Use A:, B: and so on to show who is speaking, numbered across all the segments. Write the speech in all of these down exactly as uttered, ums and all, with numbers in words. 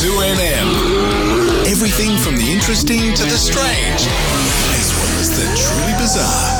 A: two N M. Everything from the interesting to the strange, as well as the truly bizarre.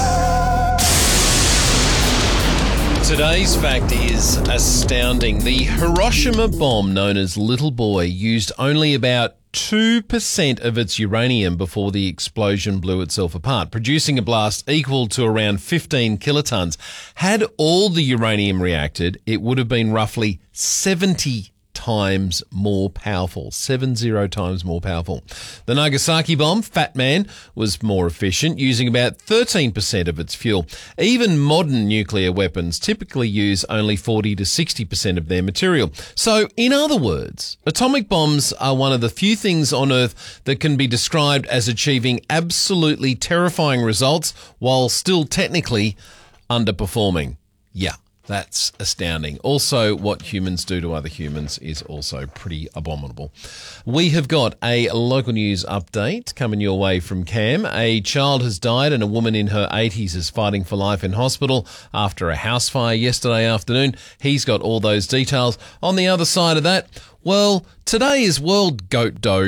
B: Today's fact is astounding. The Hiroshima bomb, known as Little Boy, used only about two percent of its uranium before the explosion blew itself apart, producing a blast equal to around fifteen kilotons. Had all the uranium reacted, it would have been roughly seventy times more powerful, seven zero times more powerful. The Nagasaki bomb, Fat Man, was more efficient, using about thirteen percent of its fuel. Even modern nuclear weapons typically use only forty to sixty percent of their material. So, in other words, atomic bombs are one of the few things on Earth that can be described as achieving absolutely terrifying results while still technically underperforming. Yeah. That's astounding. Also, what humans do to other humans is also pretty abominable. We have got a local news update coming your way from Cam. A child has died and a woman in her eighties is fighting for life in hospital after a house fire yesterday afternoon. He's got all those details. On the other side of that, well, today is World Goat Dough.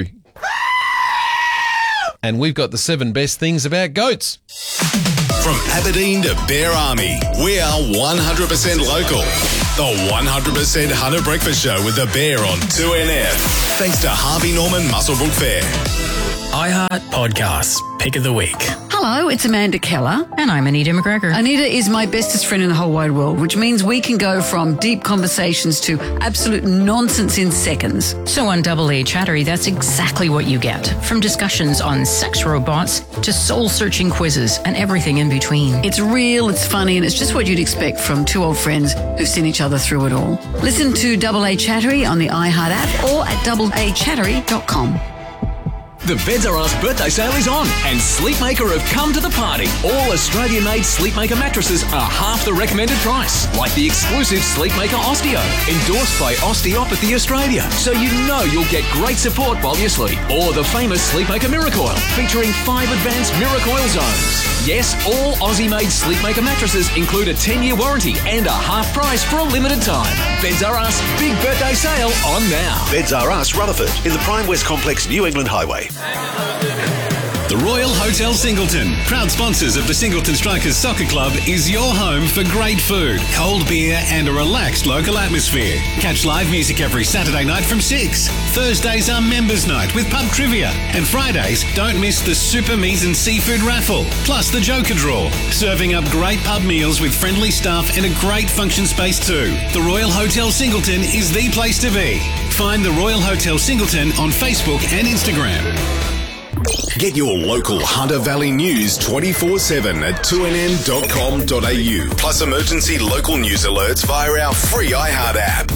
B: And we've got the seven best things about goats.
A: From Aberdeen to Bear Army, we are one hundred percent local. The one hundred percent Hunter Breakfast Show with the Bear on two N M. Thanks to Harvey Norman Muswellbrook Fair.
C: iHeart Podcasts, Pick of the Week.
D: Hello, it's Amanda Keller.
E: And I'm Anita McGregor.
D: Anita is my bestest friend in the whole wide world, which means we can go from deep conversations to absolute nonsense in seconds.
E: So on Double A Chattery, that's exactly what you get. From discussions on sex robots to soul-searching quizzes and everything in between.
D: It's real, it's funny, and it's just what you'd expect from two old friends who've seen each other through it all. Listen to Double A Chattery on the iHeart app or at double a chattery dot com.
F: The Beds R Us birthday sale is on and Sleepmaker have come to the party. All Australian-made Sleepmaker mattresses are half the recommended price, like the exclusive Sleepmaker Osteo, endorsed by Osteopathy Australia, so you know you'll get great support while you sleep. Or the famous Sleepmaker Miracoil, featuring five advanced Miracoil zones. Yes, all Aussie-made Sleepmaker mattresses include a ten-year warranty and a half price for a limited time. Beds R Us big birthday sale on now.
G: Beds R Us, Rutherford, in the Prime West Complex, New England Highway.
H: The Royal Hotel Singleton, proud sponsors of the Singleton Strikers Soccer Club, is your home for great food, cold beer and a relaxed local atmosphere. Catch live music every Saturday night from six. Thursdays are members night with pub trivia. And Fridays, don't miss the Super Meat and Seafood raffle, plus the Joker draw. Serving up great pub meals with friendly staff and a great function space too. The Royal Hotel Singleton is the place to be. Find the Royal Hotel Singleton on Facebook and Instagram.
A: Get your local Hunter Valley news twenty-four seven at two N M dot com dot A U. Plus emergency local news alerts via our free iHeart app.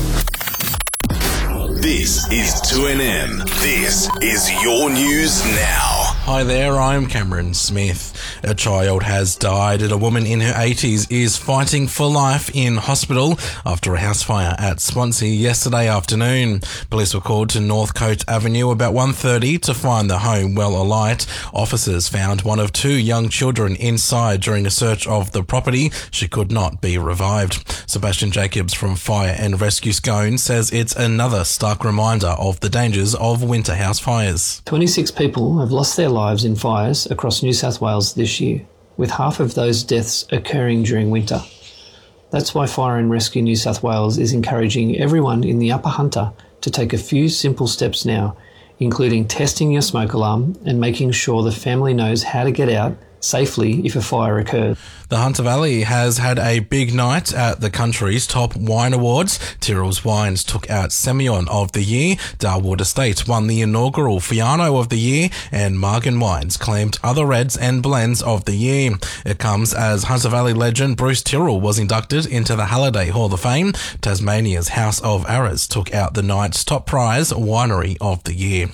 A: This is two N M. This is your news now.
I: Hi there, I'm Cameron Smith. A child has died and a woman in her eighties is fighting for life in hospital after a house fire at Swansea yesterday afternoon. Police were called to Northcote Avenue about one thirty to find the home well alight. Officers found one of two young children inside during a search of the property. She could not be revived. Sebastian Jacobs from Fire and Rescue Scone says it's another stark reminder of the dangers of winter house fires.
J: twenty-six people have lost their lives in fires across New South Wales this year, with half of those deaths occurring during winter. That's why Fire and Rescue New South Wales is encouraging everyone in the Upper Hunter to take a few simple steps now, including testing your smoke alarm and making sure the family knows how to get out safely if a fire occurs.
I: The Hunter Valley has had a big night at the country's top wine awards. Tyrrell's Wines took out Semillon of the Year, Darwood Estate won the inaugural Fiano of the Year, and Margan Wines claimed other reds and blends of the year. It comes as Hunter Valley legend Bruce Tyrrell was inducted into the Halliday Hall of Fame. Tasmania's House of Arras took out the night's top prize, Winery of the Year.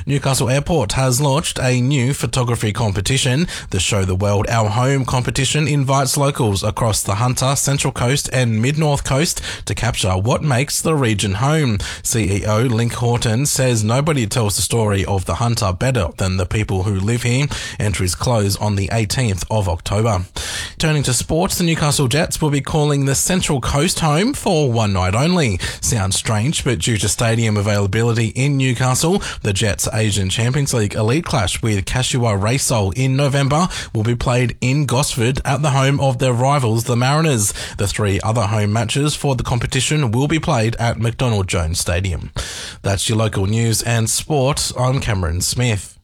I: Newcastle Airport has launched a new photography competition. The Show the World Our Home competition invites locals across the Hunter, Central Coast and Mid-North Coast to capture what makes the region home. C E O Link Horton says nobody tells the story of the Hunter better than the people who live here. Entries close on the eighteenth of October. Turning to sports, the Newcastle Jets will be calling the Central Coast home for one night only. Sounds strange, but due to stadium availability in Newcastle, the Jets Asian Champions League Elite Clash with Kashiwa Reysol in November will be played in Gosford at the home of their rivals, the Mariners. The three other home matches for the competition will be played at McDonald Jones Stadium. That's your local news and sport. I'm Cameron Smith.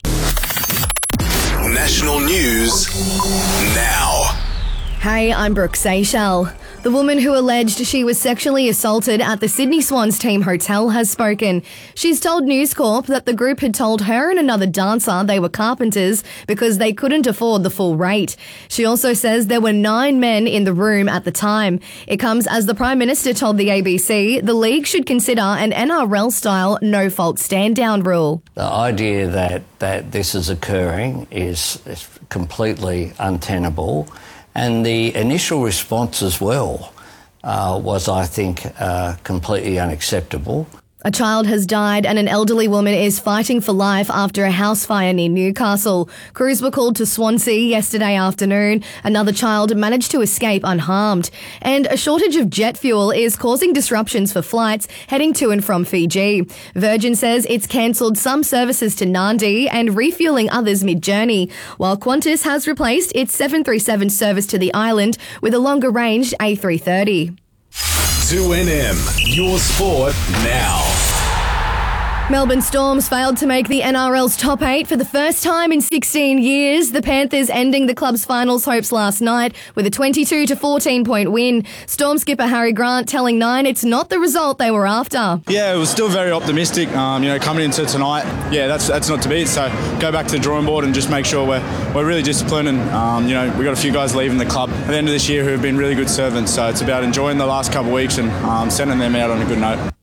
A: National news now.
K: Hey, I'm Brooke Seychelles. The woman who alleged she was sexually assaulted at the Sydney Swans team hotel has spoken. She's told News Corp that the group had told her and another dancer they were carpenters because they couldn't afford the full rate. She also says there were nine men in the room at the time. It comes as the Prime Minister told the A B C the league should consider an N R L-style no-fault stand-down rule.
L: The idea that, that this is occurring is, is completely untenable. And the initial response as well uh, was, I think, uh, completely unacceptable.
K: A child has died and an elderly woman is fighting for life after a house fire near Newcastle. Crews were called to Swansea yesterday afternoon. Another child managed to escape unharmed. And a shortage of jet fuel is causing disruptions for flights heading to and from Fiji. Virgin says it's cancelled some services to Nadi and refuelling others mid-journey, while Qantas has replaced its seven thirty-seven service to the island with a longer-range A three thirty.
A: two N M, your sport now.
K: Melbourne Storms failed to make the N R L's top eight for the first time in sixteen years. The Panthers ending the club's finals hopes last night with a twenty-two to fourteen point win. Storm skipper Harry Grant telling Nine it's not the result they were after.
M: Yeah, it was still very optimistic. Um, you know, coming into tonight, yeah, that's that's not to beat. So go back to the drawing board and just make sure we're we're really disciplined. And um, you know, we got a few guys leaving the club at the end of this year who have been really good servants. So it's about enjoying the last couple of weeks and um, sending them out on a good note.